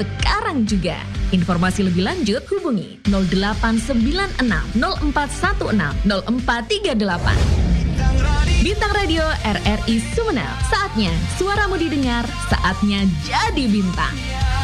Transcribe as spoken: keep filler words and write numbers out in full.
sekarang juga. Informasi lebih lanjut hubungi nol delapan sembilan enam nol empat satu enam nol empat tiga delapan. Bintang Radio R R I Sumeneb. Saatnya suaramu didengar, saatnya jadi bintang.